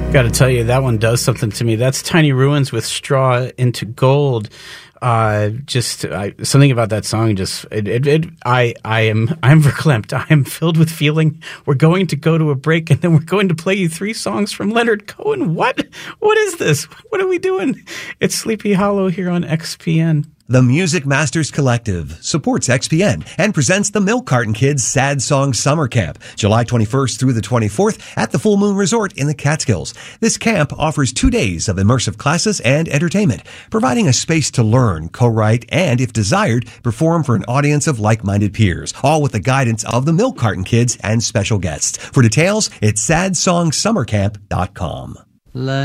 Got to tell you, that one does something to me. That's Tiny Ruins with Straw into Gold. Something about that song. I am verklempt. I am filled with feeling. We're going to go to a break, and then we're going to play you 3 songs from Leonard Cohen. What is this? What are we doing? It's Sleepy Hollow here on XPN. The Music Masters Collective supports XPN and presents the Milk Carton Kids Sad Song Summer Camp, July 21st through the 24th at the Full Moon Resort in the Catskills. This camp offers 2 days of immersive classes and entertainment, providing a space to learn, co-write, and, if desired, perform for an audience of like-minded peers, all with the guidance of the Milk Carton Kids and special guests. For details, it's sadsongsummercamp.com.